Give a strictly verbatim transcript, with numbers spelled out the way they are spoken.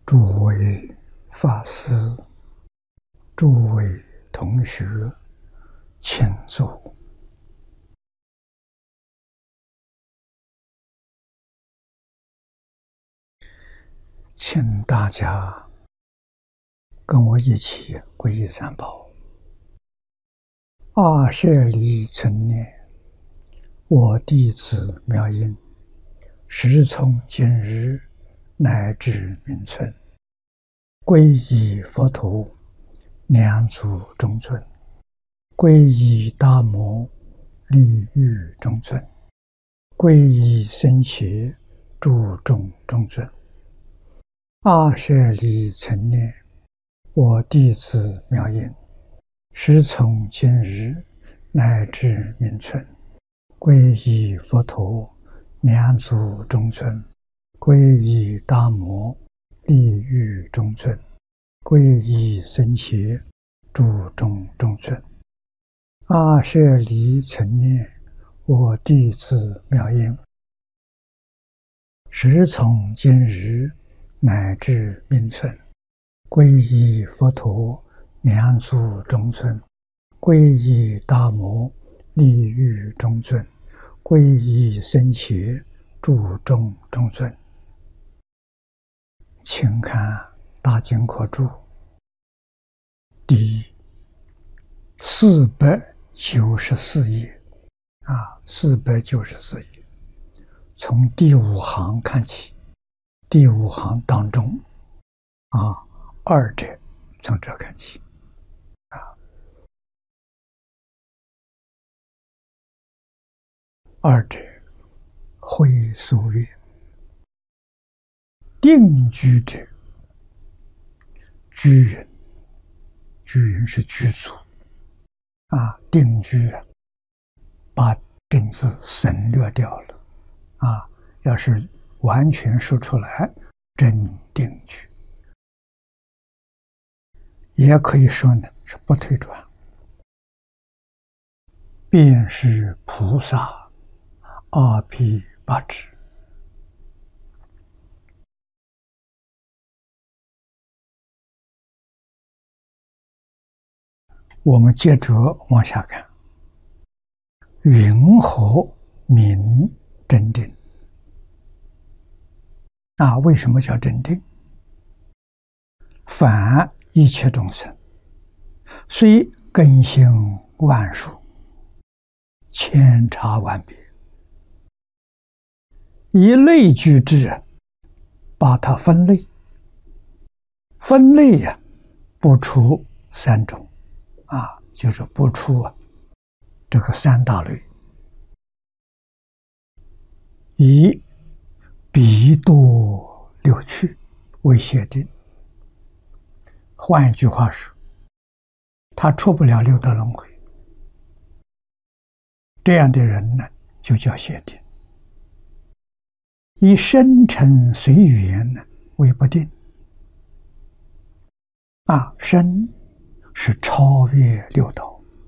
诸位法师、诸位同学，请坐。请大家跟我一起皈依三宝。二舍离存念，我弟子妙音，时从今日乃至明存，皈依佛陀，两足中尊；皈依大摩，利欲中尊；皈依僧伽，诸众中尊。二舍离存念，我弟子妙音，时从今日乃至明存，皈依佛陀，两足中尊；皈依大摩，利欲中尊；皈依僧伽，诸众中尊。二舍离存念，我弟子妙音，时从今日乃至明存，皈依佛陀，两足中尊；皈依大摩，利欲中尊；皈依僧伽，诸众中尊。请看大经课注第四百九十四页啊，四百九十四页，从第五行看起。第五行当中啊，二者从这看起啊，二者会俗曰：定居者，居人，居人是居住啊，定居啊，把正字省略掉了啊，要是完全说出来，真定居，也可以说呢是不退转，便是菩萨阿毗八支。我们接着往下看，云何名真定？啊，为什么叫真定？凡一切众生，虽根性万殊，千差万别，以类聚之，把它分类，分类呀、啊，不出三种，啊，就是不出啊这个三大类，以彼多六趣为界定。换一句话说，他出不了六道轮回，这样的人呢，就叫界定。以生辰随缘呢为不定。啊，生是超越六道，